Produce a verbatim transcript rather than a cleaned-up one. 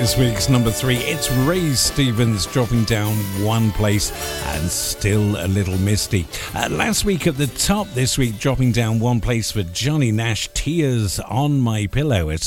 this week's number three. It's Ray Stevens dropping down one place and still a little misty. Uh, last week at the top, this week dropping down one place for Johnny Nash, Tears on My Pillow. It's